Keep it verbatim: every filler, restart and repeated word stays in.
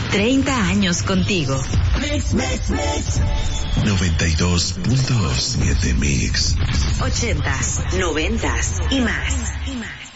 treinta años contigo. Mix, mix, mix. noventa y dos punto siete Mix. ochentas, noventas y más. Y más.